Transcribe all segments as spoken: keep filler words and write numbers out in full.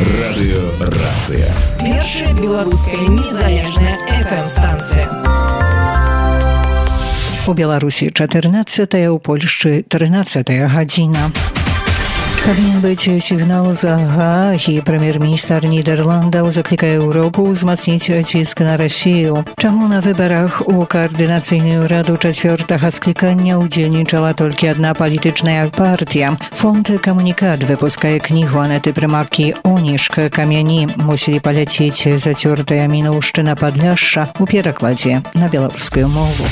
Радыёрацыя. Першая беларуская незалежная эф эм-станцыя. У Беларусі чатырнаццатая, у Польшчы трынаццатая гадзіна. Павінен быць сігнал з Гаагі. Прэм'ер-міністр Нідерландаў заклікае Еўропу ўзмацніць ціск на Расію. Чаму на выбарах у каардынацыйную раду чацвёртага склікання ўдзельнічала толькі адна палітычная партія? Фонд «Камунікат» выпускае кнігу Анеты Прымакі «Онішка. Камяні мусілі паляцець зацёртая мінуўшчына Падляшша» у перакладзе на беларускую мову.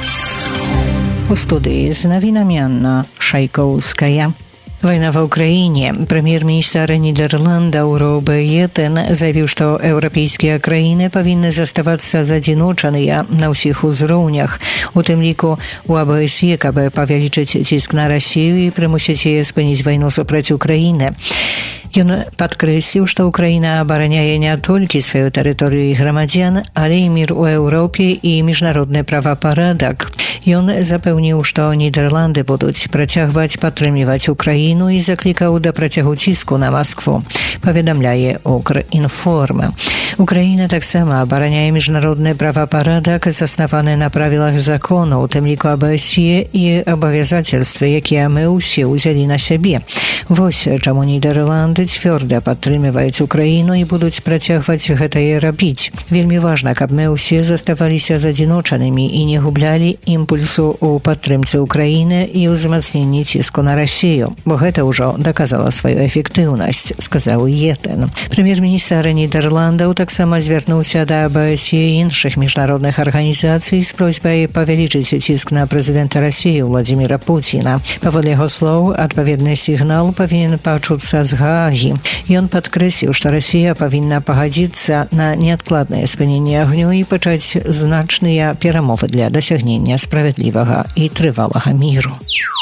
У студыі з навінамі Анна Шайкоўская. Война в Украине. Премьер-министр Нидерландов Роб Етен заявил, что европейские краины повинны заставаться задзіночаныя на ўсіх узроўнях, у тым ліку у а бэ эс е, каб павялічыць ціск на Россию и прымусіць яе спыніць вайну супраць Украины. Ён падкрэсліў, што Украіна абараняе не толькі сваю тэрыторыю і грамадзян, але і мір у Еўропе і міжнародны правапарадак. Ён запэўніў, што Нідерланды будуць працягваць падтрымліваць Украіну і заклікаў да працягу ціску на Маскву, паведамляе Укрінформ. Украіна таксама абараняе міжнародны правапарадак, заснаваны на правілах закону, у тым ліку а бэ эс е і абавязацельствы, якія мы ўсе ўзялі на сябе. Вось чаму Нідерланды цвёрда падтрымліваюць Украіну і будуць працягваць гэтае рабіць. Вельмі важна, каб мы ўсе заставаліся задзіночанымі і не гублялі імпульсу ў падтрымцы Украіны і ўзмацненні ціску на Расію, бо гэта ўжо даказала сваю эфектыўнасць, сказаў Етен. Прэм'ер-міністр Нідерландаў таксама звярнуўся да а бэ эс е і іншых міжнародных арганізацый з просьбай павялічыць ціск на прэзідэнта Расіі Владзіміра Пуціна. Паводле яго слоў, адпаведны сігнал павінен пачуцца з Гаагі. Ён падкрэсліў, што Расія павінна пагадзіцца на неадкладнае спыненне агню і пачаць значныя перамовы для дасягнення справядлівага і трывалага міру.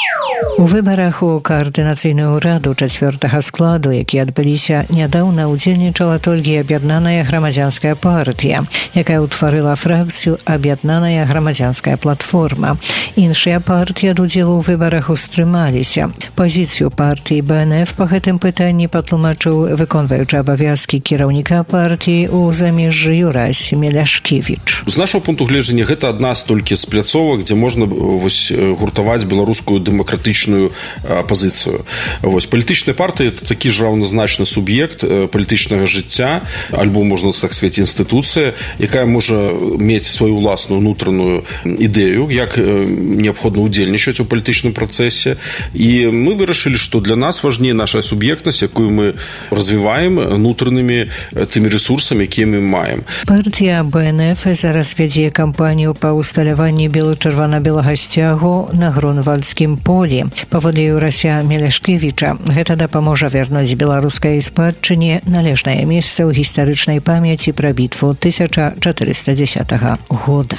У выбарах у каардынацыйную раду чацвёртага складу, які адбыліся нядаўна, удзельнічала толькі аб'яднаная грамадзянская партыя, якая ўтварыла фракцыю «Аб'яднаная грамадзянская платформа». Іншыя партыі ад удзелу ў выбарах устрымаліся. Пазіцыю партыі бэ эн эф па гэтым пытанні патлумачыў выконваючы абавязкі кіраўніка партыі ў замежжы Юрась Меляшкевіч. З нашого пункту гледжання гэта адна з толькі з пляцовак, дзе можна вось гуртаваць беларускую дэмакратычную апазіцыю. Вось палітычная партыя — это такі ж раўназначны суб'ект палітычнага жыцця, альбо можна так сказаць інстытуцыя, якая можа мець сваю ўласную унутраную ідэю, як неабходна ўдзельнічаць у палітычным працэсе. І мы вырашылі, што для нас важней наша суб'ектнасць, якую мы развіваем унутранымі тымі рэсурсамі, якія мы маем. Партія бэ эн эф зараз вядзе кампанію па ўсталяванні бела-чырвона-белага сцягу на Грунвальдскім полі. Паводле Юрася Меляшкевіча, гэта дапаможа вярнуць беларускай спадчыне належнае месца ў гістарычнай памяці пра бітву тысяча чатырыста дзесятага года.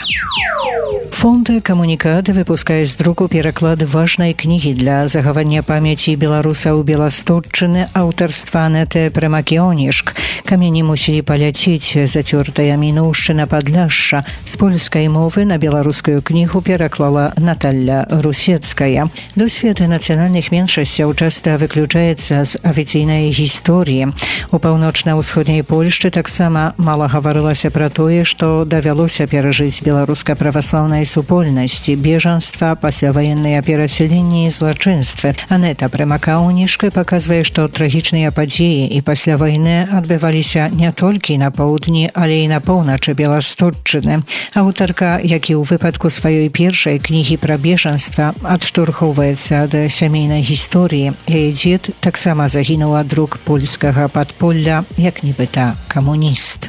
Фонд «Камунікат» выпускае з друку пераклад важнай кнігі для захавання памяці беларусаў Беласточчыны аўтарства Анеты Прымакі «Онішк. Камяні мусілі паляцець зацёртая мінуўшчына Падляшша». З польскай мовы на беларускую кнігу пераклала Наталля Русецкая. Досвед нацыянальных меншасцяў часта выключаецца з афіцыйнай гісторыі. У паўночна-ўсходняй Польшчы таксама мала гаварылася пра тое, што давялося перажыць беларуска-праваслаўнай супольнасці, бежанства, пасляваенныя перасяленні і злачынствы. Анета Прымака «Онішка» паказвае, што трагічныя падзеі і пасля вайны адбываліся не толькі на паўдні, але і на поўначы Беласточчыны. Аўтарка, як і ў выпадку сваёй першай кнігі пра бежанства, адштурхоўваецца ад сямейнай гісторыі. Яе дзед таксама загінуў ад рук польскага падполля, як нібыта камуніст.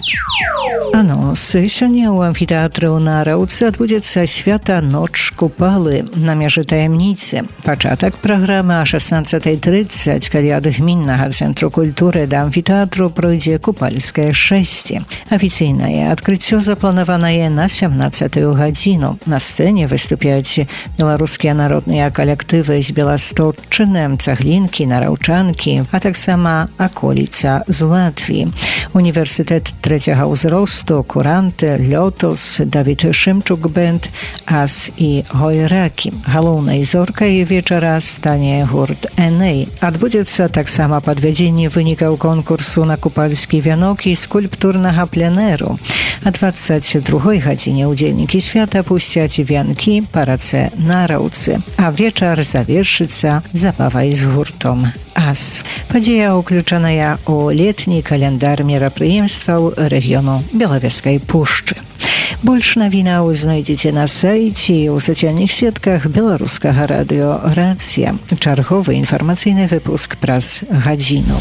Анонс. Сёння ў амфітэатры ў Нараўцы адбудзецца свята «Ноч Купалы» на мяжы таямніцы. Пачатак праграмы а шаснаццатай трыццаць, калі ад гміннага цэнтру культуры да амфітэатру пройдзе купальскае шэсце. Афіцыйнае адкрыццё запланаванае на сямнаццатую гадзіну. На сцэне выступяць беларускія народныя калектывы з Беласточчыны, цаглінкі, нараўчанкі, а таксама аколіца з Латвіі. Універсітэт трэцяга ўзросту, Куранты, Лётус, Давід Шымчук бэнд, Ас і Гойракі. Галоўнай зоркай вечара стане гурт Эней. Адбудзецца таксама падвядзенне вынікаў конкурсу на купальскі вянок і скульптурнага пленэру. А дваццаць другой гадзіне ўдзельнікі свята пусцяць вянкі па рацэ Нараўцы. А вечар завершыцца забавай з гуртом Ас. Падзея ўключаная ў летні каляндар мерапрыемстваў рэгіёну Белавежскай пушчы. Больш навінаў знайдзеце на сайце і ў сацыяльных сетках беларускага радыё «Рацыя». Чарговы інфармацыйны выпуск праз гадзіну.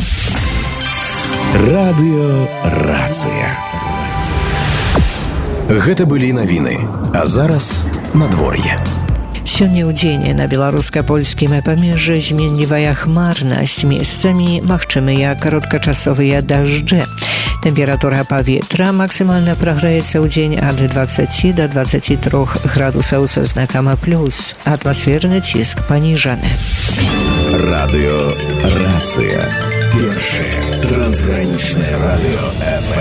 Радыё «Рацыя». Гэта былі навіны, а зараз надвор'е. Сёння ў дзень на беларуска-польскім памежжы зменлівая хмарнасць, месцамі магчымыя кароткачасовыя дажджы. Тэмпература паветра максімальна прагрэецца ў дзень ад дваццаці да дваццаці трох градусаў са знакам плюс. Атмасферны ціск паніжаны. Радыё «Рацыя». Першае трансгранічнае радыё эф эм.